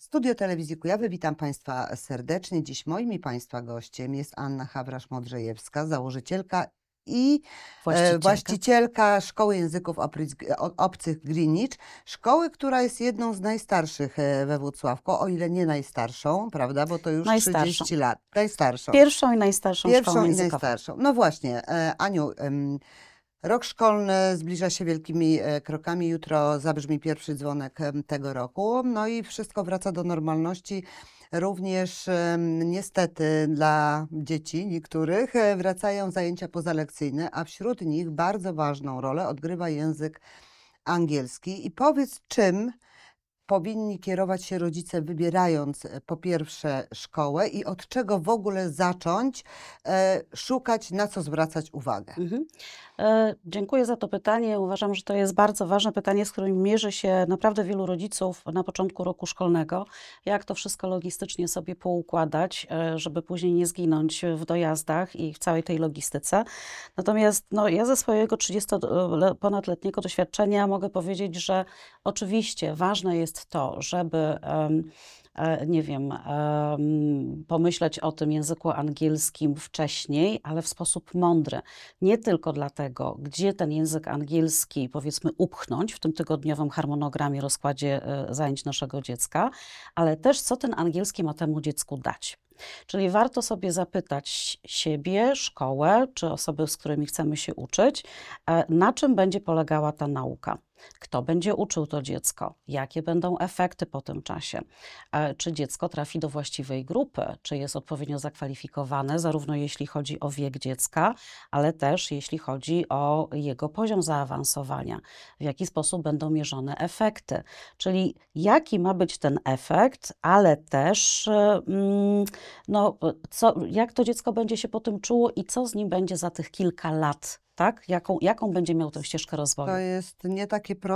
Studio Telewizji Kujawy, witam Państwa serdecznie. Dziś moim i Państwa gościem jest Anna Hawrasz-Modrzejewska, założycielka i właścicielka Szkoły Języków Obcych Greenwich. Szkoły, która jest jedną z najstarszych we Włocławku, o ile nie najstarszą, prawda, bo to już 30 lat. Najstarszą. Pierwszą i najstarszą szkołą Pierwszą i językową. najstarszą. No właśnie, Aniu, rok szkolny zbliża się wielkimi krokami. Jutro zabrzmi pierwszy dzwonek tego roku. No i wszystko wraca do normalności. Również niestety dla dzieci niektórych wracają zajęcia pozalekcyjne, a wśród nich bardzo ważną rolę odgrywa język angielski. I powiedz, czym powinni kierować się rodzice, wybierając po pierwsze szkołę i od czego w ogóle zacząć szukać, na co zwracać uwagę? Dziękuję za to pytanie. Uważam, że to jest bardzo ważne pytanie, z którym mierzy się naprawdę wielu rodziców na początku roku szkolnego. Jak to wszystko logistycznie sobie poukładać, żeby później nie zginąć w dojazdach i w całej tej logistyce. Natomiast ja ze swojego 30-ponadletniego doświadczenia mogę powiedzieć, że oczywiście ważne jest to, żeby pomyśleć o tym języku angielskim wcześniej, ale w sposób mądry. Nie tylko dlatego, gdzie ten język angielski, powiedzmy, upchnąć w tym tygodniowym harmonogramie, rozkładzie zajęć naszego dziecka, ale też co ten angielski ma temu dziecku dać. Czyli warto sobie zapytać siebie, szkołę, czy osoby, z którymi chcemy się uczyć, na czym będzie polegała ta nauka. Kto będzie uczył to dziecko? Jakie będą efekty po tym czasie? Czy dziecko trafi do właściwej grupy? Czy jest odpowiednio zakwalifikowane, zarówno jeśli chodzi o wiek dziecka, ale też jeśli chodzi o jego poziom zaawansowania? W jaki sposób będą mierzone efekty? Czyli jaki ma być ten efekt, ale też jak to dziecko będzie się po tym czuło i co z nim będzie za tych kilka lat? Tak? Jaką będzie miał tę ścieżkę rozwoju? To jest nie takie proste.